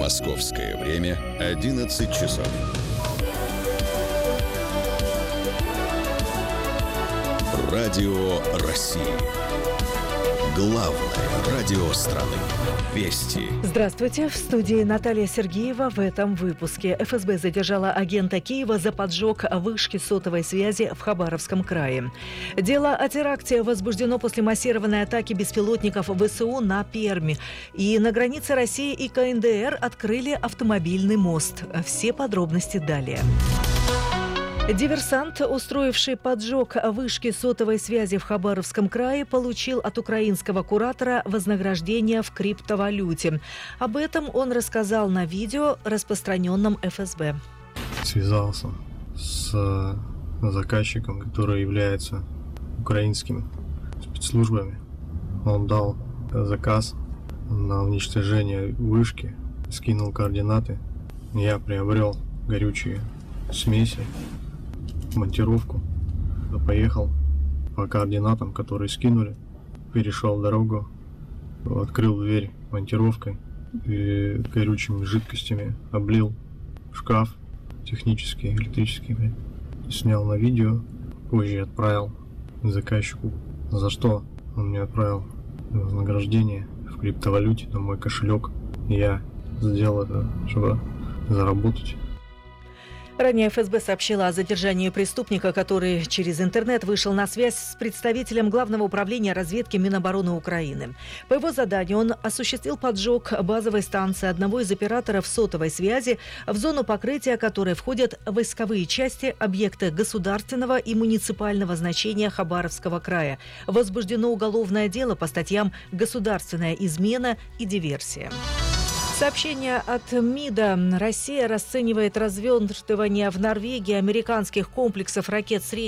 Московское время 11 часов. Радио России. Главное радио страны. Вести. Здравствуйте. В студии Наталья Сергеева. В этом выпуске ФСБ задержала агента Киева за поджог вышки сотовой связи в Хабаровском крае. Дело о теракте возбуждено после массированной атаки беспилотников ВСУ на Пермь. И на границе России и КНДР открыли автомобильный мост. Все подробности далее. Диверсант, устроивший поджог вышки сотовой связи в Хабаровском крае, получил от украинского куратора вознаграждение в криптовалюте. Об этом он рассказал на видео, распространенном ФСБ. Связался с заказчиком, который является украинскими спецслужбами. Он дал заказ на уничтожение вышки, скинул координаты. Я приобрел горючие смеси, монтировку, поехал по координатам, которые скинули, перешел дорогу, открыл дверь монтировкой и горючими жидкостями облил шкаф технический, электрический, снял на видео, позже отправил заказчику, за что он мне отправил вознаграждение в криптовалюте на мой кошелек. Я сделал это, чтобы заработать. Ранее ФСБ сообщила о задержании преступника, который через интернет вышел на связь с представителем Главного управления разведки Минобороны Украины. По его заданию он осуществил поджог базовой станции одного из операторов сотовой связи, в зону покрытия которой входят войсковые части, объекты государственного и муниципального значения Хабаровского края. Возбуждено уголовное дело по статьям «Государственная измена» и «Диверсия». Сообщение от МИДа. Россия расценивает развертывание в Норвегии американских комплексов ракет среднего